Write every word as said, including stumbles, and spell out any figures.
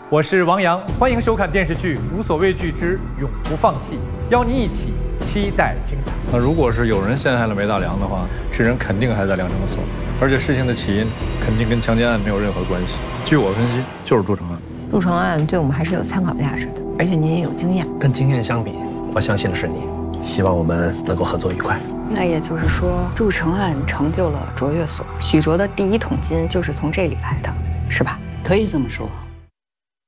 我是王阳，欢迎收看电视剧《无所畏惧之永不放弃》，邀您一起期待精彩。 那如果是有人陷害了梅大良的话，这人肯定还在梁城所，而且事情的起因肯定跟强奸案没有任何关系。据我分析，就是铸成案。 铸成案对我们还是有参考价值的，而且您也有经验。 跟经验相比，我相信的是你。希望我们能够合作愉快。 那也就是说，铸成案成就了卓越所，许卓的第一桶金就是从这里来的，是吧？ 可以这么说。